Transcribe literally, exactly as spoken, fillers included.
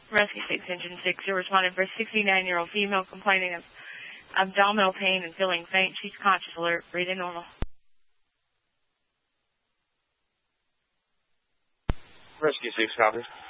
Rescue six, Engine six, you're responding for a sixty-nine-year-old female complaining of abdominal pain and feeling faint. She's conscious, alert, breathing normal. Rescue six, copy.